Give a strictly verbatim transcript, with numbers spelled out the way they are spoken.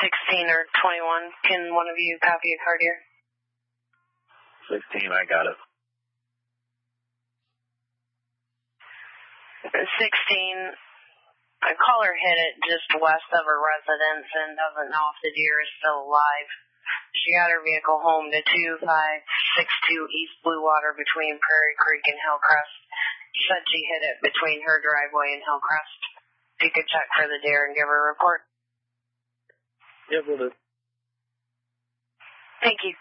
sixteen or twenty-one. Can one of you copy a card here? sixteen, I got it. sixteen, a caller hit it just west of her residence and doesn't know if the deer is still alive. She got her vehicle home to two five six two East Blue Water between Prairie Creek and Hillcrest. She said she hit it between her driveway and Hillcrest. You could check for the deer and give her a report. Yeah, will do. Thank you.